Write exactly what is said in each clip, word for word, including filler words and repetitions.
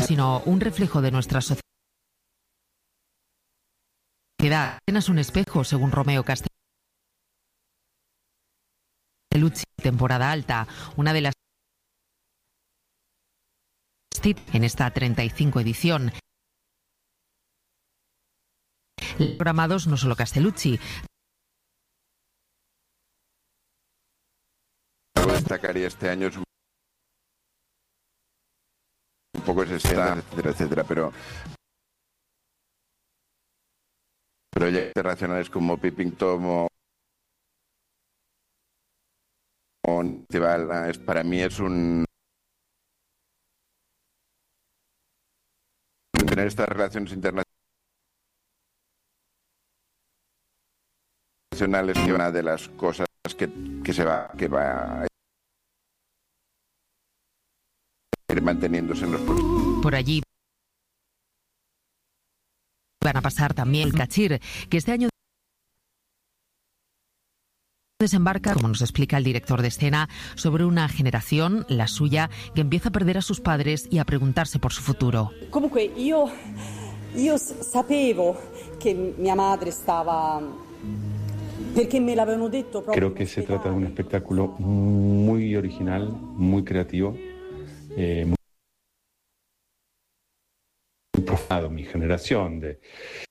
sino un reflejo de nuestra sociedad. Apenas un espejo, según Romeo Castellucci, temporada alta, una de las en esta treinta y cinco edición. Programados no solo Castellucci. Algo destacaría este año es un poco ese escena, etcétera, etcétera, pero proyectos internacionales como Peeping Tom o, o Festival, es, para mí es un tener estas relaciones internacionales que una de las cosas que, que se va que va a ir manteniéndose en los pueblos. Por allí van a pasar también el Cachir, que este año desembarca, como nos explica el director de escena, sobre una generación, la suya, que empieza a perder a sus padres y a preguntarse por su futuro. Comunque io io sapevo che mia madre stava perché me l'avevano detto proprio. Creo que se trata de un espectáculo muy original, muy creativo, eh, muy profundo, mi generación de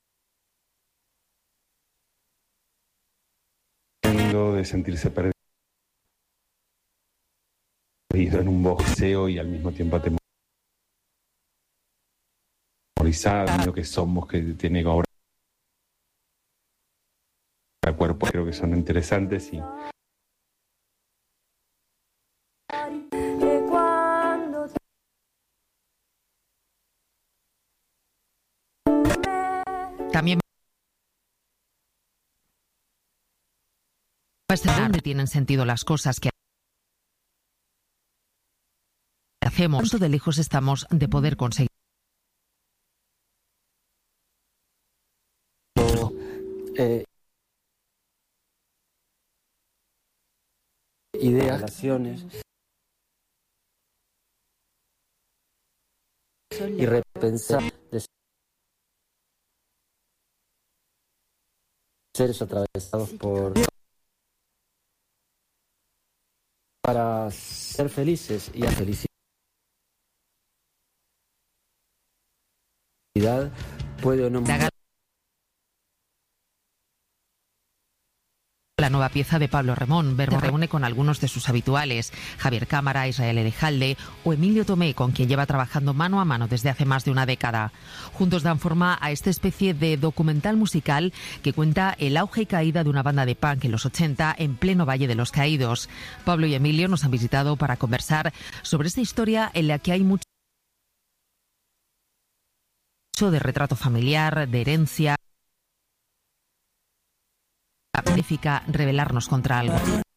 de sentirse perdido en un boxeo y al mismo tiempo atemorizado, lo que somos, que tiene ahora cuerpo, creo que son interesantes y también dónde tienen sentido las cosas que hacemos. ¿Cuánto de lejos estamos de poder conseguir? Eh, ideas, relaciones y repensar de seres atravesados por para ser felices y la felicidad puede o no. La nueva pieza de Pablo Remón. Verbo reúne con algunos de sus habituales, Javier Cámara, Israel Erejalde o Emilio Tomé, con quien lleva trabajando mano a mano desde hace más de una década. Juntos dan forma a esta especie de documental musical que cuenta el auge y caída de una banda de punk en los ochenta en pleno Valle de los Caídos. Pablo y Emilio nos han visitado para conversar sobre esta historia en la que hay mucho de retrato familiar, de herencia. Significa rebelarnos contra algo.